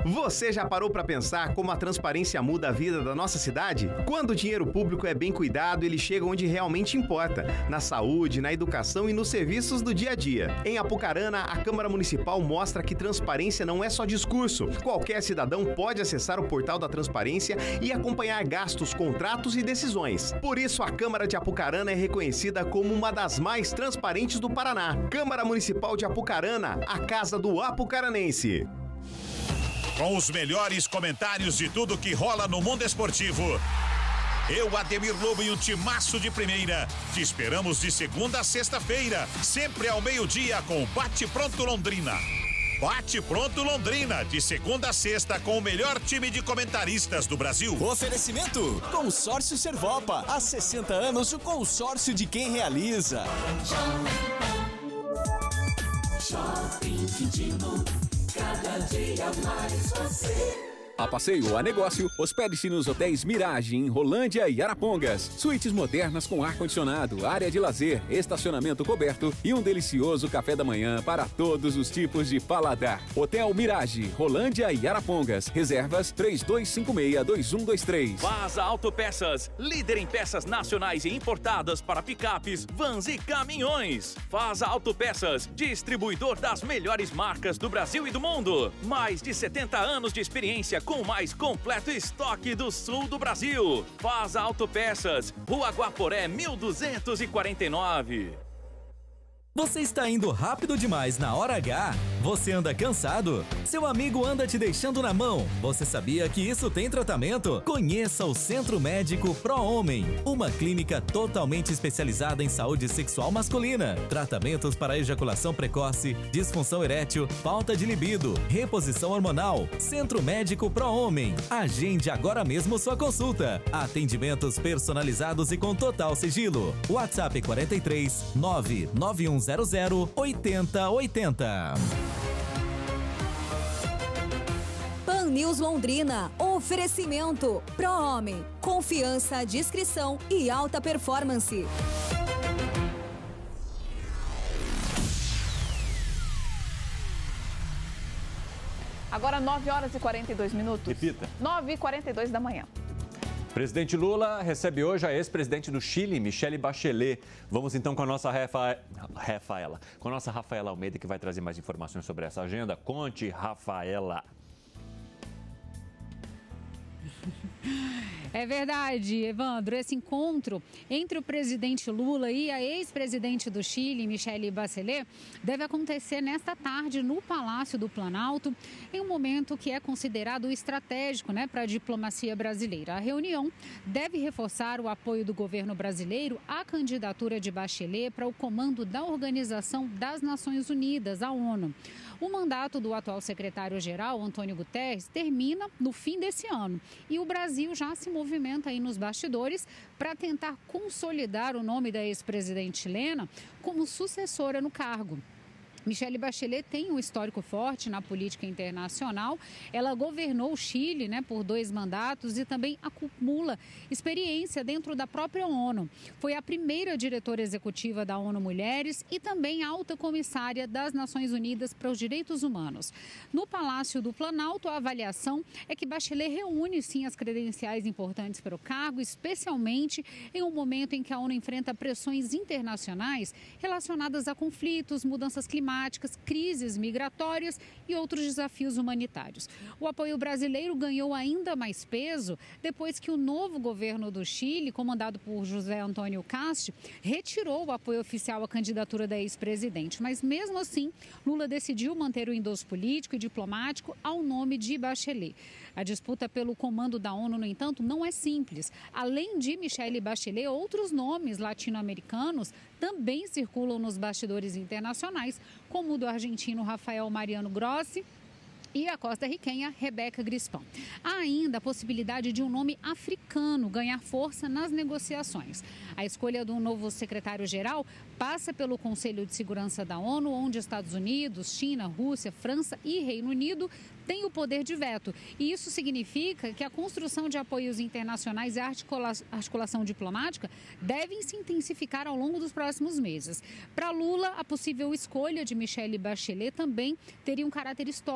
Você já parou para pensar como a transparência muda a vida da nossa cidade? Quando o dinheiro público é bem cuidado, ele chega onde realmente importa, na saúde, na educação e nos serviços do dia a dia. Em Apucarana, a Câmara Municipal mostra que transparência não é só discurso. Qualquer cidadão pode acessar o portal da transparência e acompanhar gastos, contratos e decisões. Por isso, a Câmara de Apucarana é reconhecida como uma das mais transparentes do Paraná. Câmara Municipal de Apucarana, a casa do apucaranense. Com os melhores comentários de tudo que rola no mundo esportivo. Eu, Ademir Lobo e um timaço de primeira. Te esperamos de segunda a sexta-feira, sempre ao meio-dia com Bate Pronto Londrina. Bate Pronto Londrina, de segunda a sexta com o melhor time de comentaristas do Brasil. Oferecimento: Consórcio Servopa. Há 60 anos, o consórcio de quem realiza. Shopping Quintino, cada dia mais você. A passeio a negócio, hospede-se nos hotéis Mirage, em Rolândia e Arapongas. Suítes modernas com ar-condicionado, área de lazer, estacionamento coberto e um delicioso café da manhã para todos os tipos de paladar. Hotel Mirage, Rolândia e Arapongas. Reservas 3256-2123. Vaza Autopeças, líder em peças nacionais e importadas para picapes, vans e caminhões. Vaza Autopeças, distribuidor das melhores marcas do Brasil e do mundo. Mais de 70 anos de experiência com o mais completo estoque do sul do Brasil. Vaza Autopeças, Rua Guaporé 1249. Você está indo rápido demais na hora H? Você anda cansado? Seu amigo anda te deixando na mão? Você sabia que isso tem tratamento? Conheça o Centro Médico Pro Homem, uma clínica totalmente especializada em saúde sexual masculina. Tratamentos para ejaculação precoce, disfunção erétil, falta de libido, reposição hormonal. Centro Médico Pro Homem. Agende agora mesmo sua consulta. Atendimentos personalizados e com total sigilo. WhatsApp 43 99100 8080. Pan News Londrina. Oferecimento Pro Homem. Confiança, discrição e alta performance. Agora 9 horas e 42 minutos. Repita. 9h42 da manhã. Presidente Lula recebe hoje a ex-presidente do Chile, Michelle Bachelet. Vamos então com a nossa Rafaela Almeida, que vai trazer mais informações sobre essa agenda. Conte, Rafaela. É verdade, Evandro. Esse encontro entre o presidente Lula e a ex-presidente do Chile, Michelle Bachelet, deve acontecer nesta tarde no Palácio do Planalto, em um momento que é considerado estratégico, para a diplomacia brasileira. A reunião deve reforçar o apoio do governo brasileiro à candidatura de Bachelet para o comando da Organização das Nações Unidas, a ONU. O mandato do atual secretário-geral, Antônio Guterres, termina no fim desse ano. E o Brasil já se movimenta aí nos bastidores para tentar consolidar o nome da ex-presidente chilena como sucessora no cargo. Michelle Bachelet tem um histórico forte na política internacional. Ela governou o Chile, por 2 mandatos e também acumula experiência dentro da própria ONU. Foi a primeira diretora executiva da ONU Mulheres e também alta comissária das Nações Unidas para os Direitos Humanos. No Palácio do Planalto, a avaliação é que Bachelet reúne, sim, as credenciais importantes para o cargo, especialmente em um momento em que a ONU enfrenta pressões internacionais relacionadas a conflitos, mudanças climáticas, crises migratórias e outros desafios humanitários. O apoio brasileiro ganhou ainda mais peso depois que o novo governo do Chile, comandado por José Antônio Cast, retirou o apoio oficial à candidatura da ex-presidente. Mas mesmo assim, Lula decidiu manter o endosso político e diplomático ao nome de Bachelet. A disputa pelo comando da ONU, no entanto, não é simples. Além de Michelle Bachelet, outros nomes latino-americanos também circulam nos bastidores internacionais, como o do argentino Rafael Mariano Grossi e a costa-riquenha Rebeca Grispão. Há ainda a possibilidade de um nome africano ganhar força nas negociações. A escolha do novo secretário-geral passa pelo Conselho de Segurança da ONU, onde Estados Unidos, China, Rússia, França e Reino Unido têm o poder de veto. E isso significa que a construção de apoios internacionais e a articulação diplomática devem se intensificar ao longo dos próximos meses. Para Lula, a possível escolha de Michelle Bachelet também teria um caráter histórico. O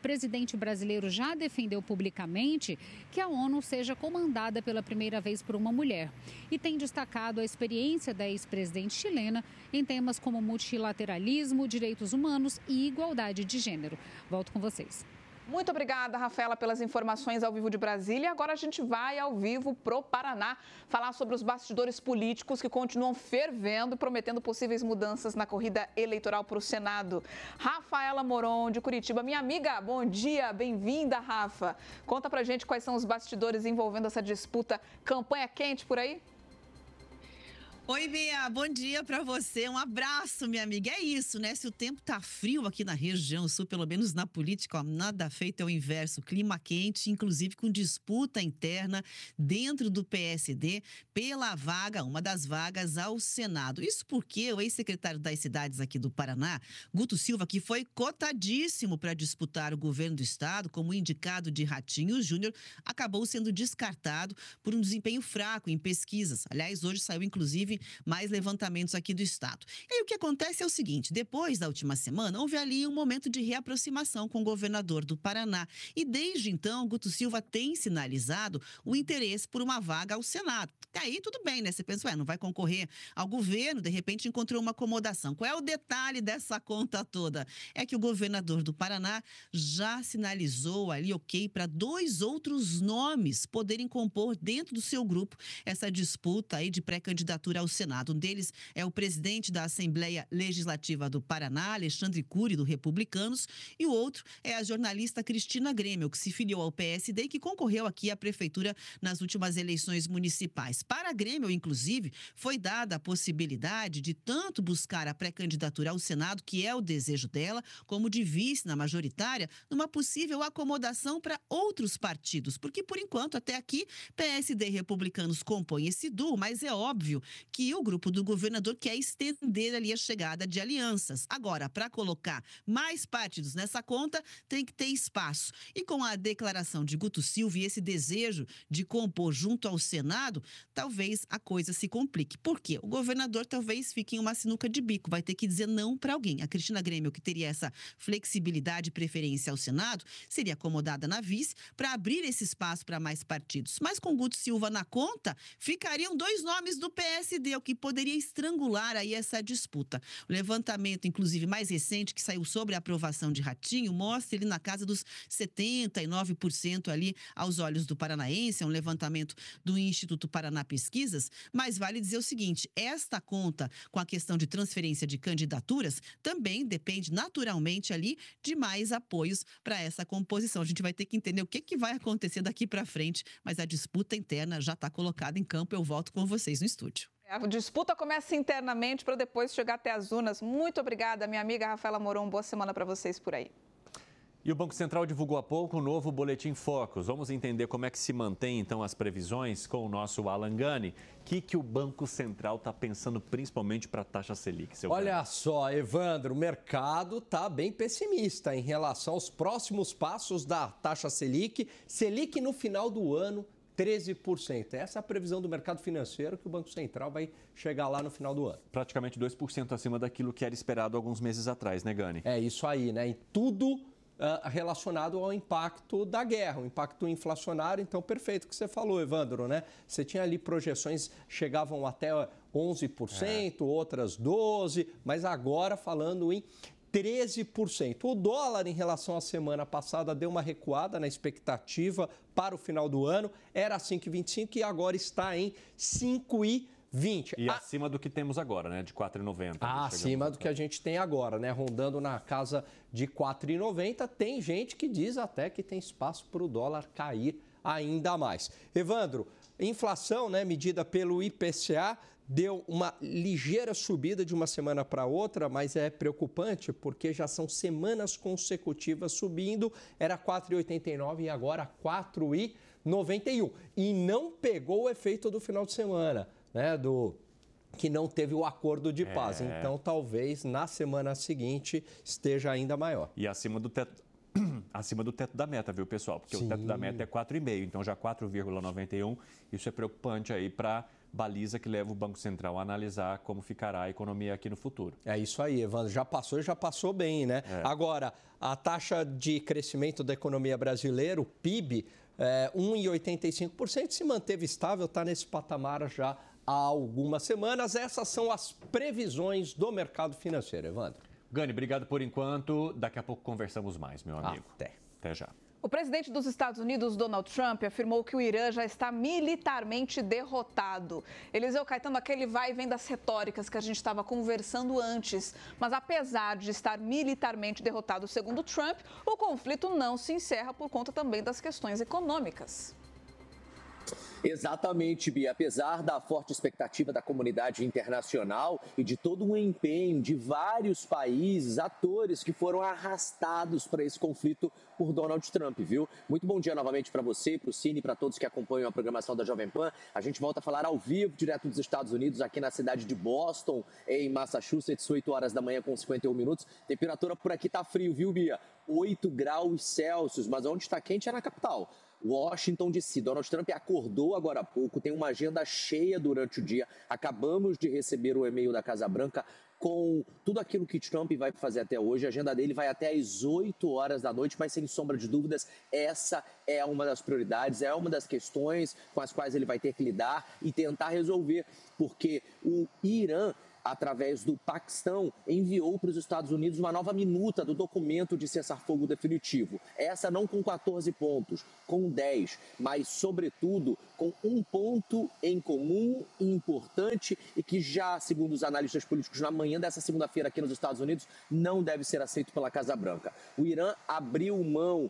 presidente brasileiro já defendeu publicamente que a ONU seja comandada pela primeira vez por uma mulher e tem destacado a experiência da ex-presidente chilena em temas como multilateralismo, direitos humanos e igualdade de gênero. Volto com vocês. Muito obrigada, Rafaela, pelas informações ao vivo de Brasília. Agora a gente vai ao vivo pro Paraná falar sobre os bastidores políticos que continuam fervendo e prometendo possíveis mudanças na corrida eleitoral para o Senado. Rafaela Moron, de Curitiba, minha amiga, bom dia, bem-vinda, Rafa. Conta pra gente quais são os bastidores envolvendo essa disputa. Campanha quente por aí? Oi, Bia, bom dia pra você. Um abraço, minha amiga. É isso, né? Se o tempo tá frio aqui na região sul, pelo menos na política, ó, nada feito é o inverso. Clima quente, inclusive com disputa interna dentro do PSD pela vaga, uma das vagas ao Senado. Isso porque o ex-secretário das cidades aqui do Paraná, Guto Silva, que foi cotadíssimo para disputar o governo do estado como indicado de Ratinho Júnior, acabou sendo descartado por um desempenho fraco em pesquisas. Aliás, hoje saiu, inclusive, mais levantamentos aqui do estado. E aí o que acontece é o seguinte, depois da última semana, houve ali um momento de reaproximação com o governador do Paraná. E desde então, Guto Silva tem sinalizado o interesse por uma vaga ao Senado. E aí tudo bem, né? Você pensa, não vai concorrer ao governo, de repente encontrou uma acomodação. Qual é o detalhe dessa conta toda? É que o governador do Paraná já sinalizou ali, ok, para 2 outros nomes poderem compor dentro do seu grupo essa disputa aí de pré-candidatura ao Senado. Um deles é o presidente da Assembleia Legislativa do Paraná, Alexandre Cury, do Republicanos, e o outro é a jornalista Cristina Grêmio, que se filiou ao PSD e que concorreu aqui à prefeitura nas últimas eleições municipais. Para a Grêmio, inclusive, foi dada a possibilidade de tanto buscar a pré-candidatura ao Senado, que é o desejo dela, como de vice na majoritária, numa possível acomodação para outros partidos. Porque, por enquanto, até aqui, PSD e Republicanos compõem esse duo, mas é óbvio que o grupo do governador quer estender ali a chegada de alianças. Agora, para colocar mais partidos nessa conta, tem que ter espaço. E com a declaração de Guto Silva e esse desejo de compor junto ao Senado, talvez a coisa se complique. Por quê? O governador talvez fique em uma sinuca de bico, vai ter que dizer não para alguém. A Cristina Grêmio, que teria essa flexibilidade e preferência ao Senado, seria acomodada na vice para abrir esse espaço para mais partidos. Mas com Guto Silva na conta, ficariam 2 nomes do PSD, o que poderia estrangular aí essa disputa. O levantamento, inclusive, mais recente, que saiu sobre a aprovação de Ratinho, mostra ele na casa dos 79% ali aos olhos do paranaense, é um levantamento do Instituto Paraná Pesquisas, mas vale dizer o seguinte, esta conta com a questão de transferência de candidaturas também depende naturalmente ali de mais apoios para essa composição. A gente vai ter que entender o que vai acontecer daqui para frente, mas a disputa interna já está colocada em campo. Eu volto com vocês no estúdio. A disputa começa internamente para depois chegar até as urnas. Muito obrigada, minha amiga Rafaela Moron. Boa semana para vocês por aí. E o Banco Central divulgou há pouco o novo Boletim Focus. Vamos entender como é que se mantém, então, as previsões com o nosso Alan Gani. O que o Banco Central está pensando principalmente para a taxa Selic? Olha só, Evandro, o mercado está bem pessimista em relação aos próximos passos da taxa Selic. Selic no final do ano, 13%. Essa é a previsão do mercado financeiro que o Banco Central vai chegar lá no final do ano. Praticamente 2% acima daquilo que era esperado alguns meses atrás, né, Gani? É isso aí, né? E tudo relacionado ao impacto da guerra, o impacto inflacionário. Então, perfeito o que você falou, Evandro, né? Você tinha ali projeções, chegavam até 11%, outras 12%, mas agora falando em 13%. O dólar, em relação à semana passada, deu uma recuada na expectativa para o final do ano. Era 5,25 e agora está em 5,20. E acima do que temos agora, né? De 4,90. Acima do que a gente tem agora, né? Rondando na casa de 4,90. Tem gente que diz até que tem espaço para o dólar cair ainda mais. Evandro, inflação, né, medida pelo IPCA, deu uma ligeira subida de uma semana para outra, mas é preocupante porque já são semanas consecutivas subindo. Era 4,89 e agora 4,91. E não pegou o efeito do final de semana, né, que não teve o acordo de paz. Então, talvez na semana seguinte esteja ainda maior. E acima do teto da meta, viu, pessoal? Porque o teto da meta é 4,5, então já 4,91. Isso é preocupante aí para baliza que leva o Banco Central a analisar como ficará a economia aqui no futuro. É isso aí, Evandro. Já passou bem, né? Agora, a taxa de crescimento da economia brasileira, o PIB, 1,85%, se manteve estável, está nesse patamar já há algumas semanas. Essas são as previsões do mercado financeiro, Evandro. Gani, obrigado por enquanto. Daqui a pouco conversamos mais, meu amigo. Até já. O presidente dos Estados Unidos, Donald Trump, afirmou que o Irã já está militarmente derrotado. Eliseu Caetano, aquele vai e vem das retóricas que a gente estava conversando antes. Mas apesar de estar militarmente derrotado, segundo Trump, o conflito não se encerra por conta também das questões econômicas. Exatamente, Bia. Apesar da forte expectativa da comunidade internacional e de todo o empenho de vários países, atores que foram arrastados para esse conflito por Donald Trump, viu? Muito bom dia novamente para você, para o Cine, para todos que acompanham a programação da Jovem Pan. A gente volta a falar ao vivo, direto dos Estados Unidos, aqui na cidade de Boston, em Massachusetts, 8 horas da manhã com 51 minutos. Temperatura por aqui tá frio, viu, Bia? 8 graus Celsius, mas onde está quente é na capital. Washington DC. Donald Trump acordou agora há pouco, tem uma agenda cheia durante o dia. Acabamos de receber o e-mail da Casa Branca com tudo aquilo que Trump vai fazer até hoje. A agenda dele vai até às 8 horas da noite, mas sem sombra de dúvidas, essa é uma das prioridades, é uma das questões com as quais ele vai ter que lidar e tentar resolver, porque o Irã, através do Paquistão, enviou para os Estados Unidos uma nova minuta do documento de cessar-fogo definitivo. Essa não com 14 pontos, com 10, mas, sobretudo, com um ponto em comum e importante e que já, segundo os analistas políticos, na manhã dessa segunda-feira aqui nos Estados Unidos, não deve ser aceito pela Casa Branca. O Irã abriu mão,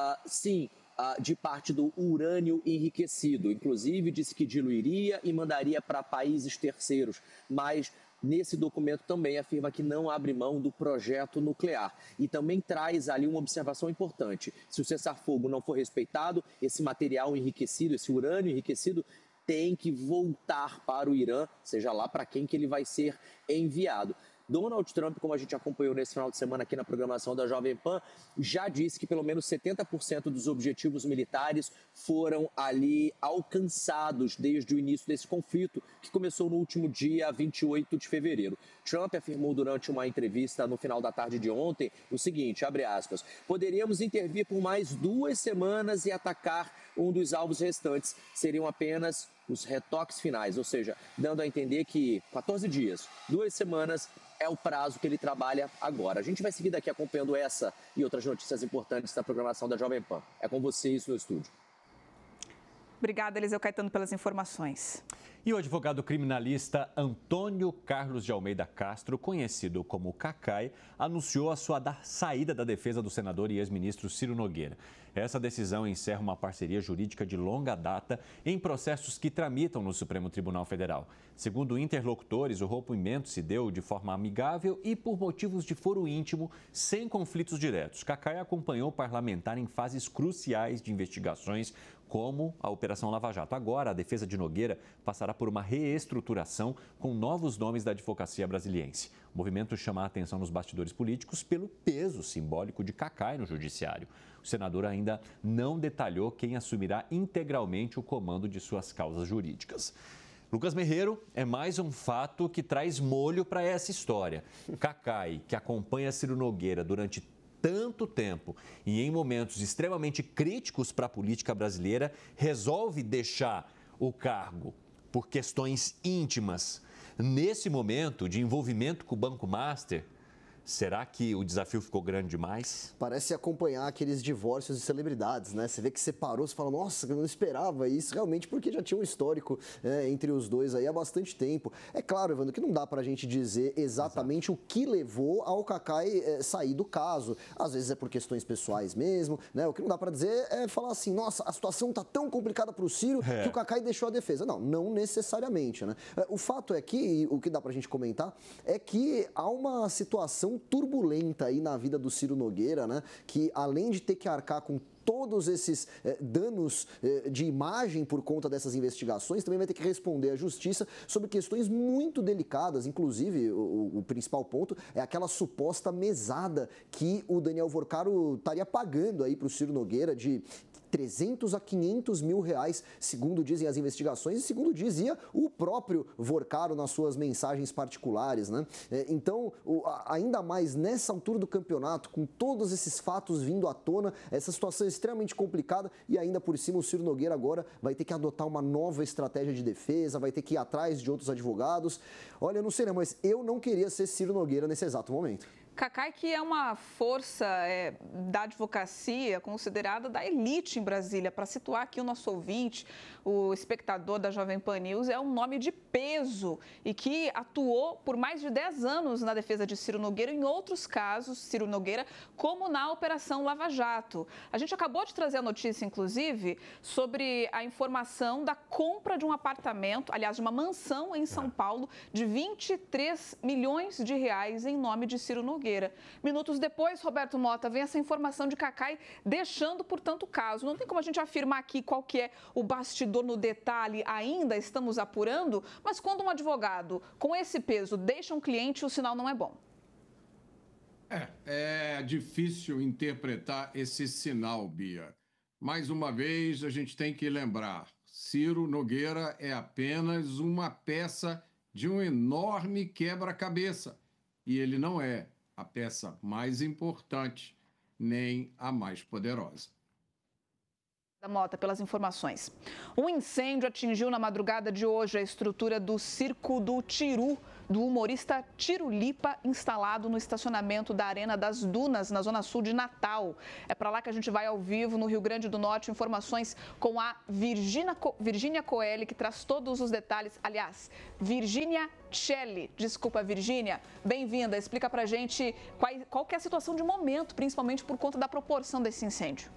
de parte do urânio enriquecido. Inclusive, disse que diluiria e mandaria para países terceiros, mas nesse documento também afirma que não abre mão do projeto nuclear. E também traz ali uma observação importante. Se o cessar-fogo não for respeitado, esse material enriquecido, esse urânio enriquecido, tem que voltar para o Irã, seja lá para quem que ele vai ser enviado. Donald Trump, como a gente acompanhou nesse final de semana aqui na programação da Jovem Pan, já disse que pelo menos 70% dos objetivos militares foram ali alcançados desde o início desse conflito, que começou no último dia 28 de fevereiro. Trump afirmou durante uma entrevista no final da tarde de ontem o seguinte, abre aspas, poderíamos intervir por mais 2 semanas e atacar um dos alvos restantes. Seriam apenas os retoques finais, ou seja, dando a entender que 14 dias, 2 semanas é o prazo que ele trabalha agora. A gente vai seguir daqui acompanhando essa e outras notícias importantes da programação da Jovem Pan. É com vocês no estúdio. Obrigada, Eliseu Caetano, pelas informações. E o advogado criminalista Antônio Carlos de Almeida Castro, conhecido como Cacai, anunciou a sua saída da defesa do senador e ex-ministro Ciro Nogueira. Essa decisão encerra uma parceria jurídica de longa data em processos que tramitam no Supremo Tribunal Federal. Segundo interlocutores, o rompimento se deu de forma amigável e por motivos de foro íntimo, sem conflitos diretos. Cacai acompanhou o parlamentar em fases cruciais de investigações, como a Operação Lava Jato. Agora, a defesa de Nogueira passará por uma reestruturação com novos nomes da advocacia brasiliense. O movimento chama a atenção nos bastidores políticos pelo peso simbólico de Cacai no judiciário. O senador ainda não detalhou quem assumirá integralmente o comando de suas causas jurídicas. Lucas Merreiro é mais um fato que traz molho para essa história. Cacai, que acompanha Ciro Nogueira durante tanto tempo e em momentos extremamente críticos para a política brasileira, resolve deixar o cargo por questões íntimas. Nesse momento de envolvimento com o Banco Master, será que o desafio ficou grande demais? Parece acompanhar aqueles divórcios de celebridades, né? Você vê que separou, você fala, nossa, eu não esperava isso, realmente, porque já tinha um histórico entre os dois aí há bastante tempo. É claro, Evandro, que não dá pra gente dizer exatamente o que levou ao Cacai sair do caso. Às vezes é por questões pessoais mesmo, né? O que não dá pra dizer é falar assim, nossa, a situação tá tão complicada pro Ciro que o Cacai deixou a defesa. Não, não necessariamente, né? O fato é que, e o que dá pra gente comentar, é que há uma situação turbulenta aí na vida do Ciro Nogueira, né? Que além de ter que arcar com todos esses danos de imagem por conta dessas investigações, também vai ter que responder à justiça sobre questões muito delicadas, inclusive o principal ponto é aquela suposta mesada que o Daniel Vorcaro estaria pagando aí para o Ciro Nogueira de 300 a 500 mil reais, segundo dizem as investigações e segundo dizia o próprio Vorcaro nas suas mensagens particulares, né? Então, ainda mais nessa altura do campeonato, com todos esses fatos vindo à tona, essa situação é extremamente complicada e ainda por cima o Ciro Nogueira agora vai ter que adotar uma nova estratégia de defesa, vai ter que ir atrás de outros advogados. Olha, eu não sei, mas eu não queria ser Ciro Nogueira nesse exato momento. Cacai, que é uma força da advocacia considerada da elite em Brasília. Para situar aqui o nosso ouvinte, o espectador da Jovem Pan News, é um nome de peso e que atuou por mais de 10 anos na defesa de Ciro Nogueira, em outros casos, Ciro Nogueira, como na Operação Lava Jato. A gente acabou de trazer a notícia, inclusive, sobre a informação da compra de um apartamento, aliás, de uma mansão em São Paulo, de 23 milhões de reais em nome de Ciro Nogueira. Minutos depois, Roberto Mota, vem essa informação de Cacai deixando, portanto, o caso. Não tem como a gente afirmar aqui qual que é o bastidor no detalhe, ainda estamos apurando, mas quando um advogado com esse peso deixa um cliente, o sinal não é bom. É difícil interpretar esse sinal, Bia. Mais uma vez, a gente tem que lembrar, Ciro Nogueira é apenas uma peça de um enorme quebra-cabeça. E ele não é a peça mais importante, nem a mais poderosa. Mota, pelas informações. Um incêndio atingiu na madrugada de hoje a estrutura do Circo do Tiru, do humorista Tirulipa, instalado no estacionamento da Arena das Dunas, na zona sul de Natal. É para lá que a gente vai ao vivo, no Rio Grande do Norte. Informações com a Virgínia Coelho, que traz todos os detalhes. Aliás, Virgínia Celli. Desculpa, Virgínia. Bem-vinda. Explica pra gente qual que é a situação de momento, principalmente por conta da proporção desse incêndio.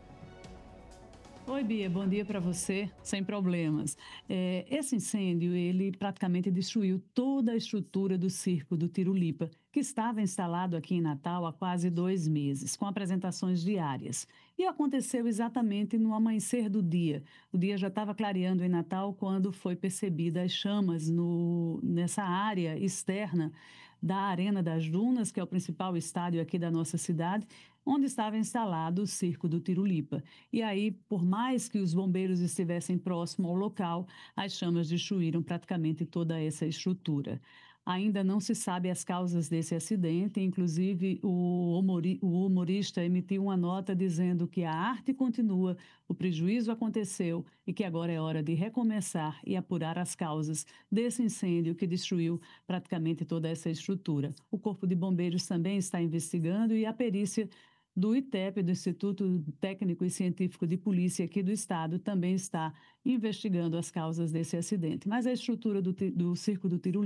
Oi, Bia, bom dia para você, sem problemas. Esse incêndio, ele praticamente destruiu toda a estrutura do circo do Tirulipa, que estava instalado aqui em Natal há quase 2 meses, com apresentações diárias. E aconteceu exatamente no amanhecer do dia. O dia já estava clareando em Natal quando foi percebida as chamas nessa área externa da Arena das Dunas, que é o principal estádio aqui da nossa cidade, onde estava instalado o Circo do Tirulipa. E aí, por mais que os bombeiros estivessem próximo ao local, as chamas destruíram praticamente toda essa estrutura. Ainda não se sabe as causas desse acidente, inclusive o humorista emitiu uma nota dizendo que a arte continua, o prejuízo aconteceu e que agora é hora de recomeçar e apurar as causas desse incêndio que destruiu praticamente toda essa estrutura. O Corpo de Bombeiros também está investigando e a perícia do ITEP, do Instituto Técnico e Científico de Polícia aqui do Estado, também está investigando as causas desse acidente. Mas a estrutura do Circo do Tirulipa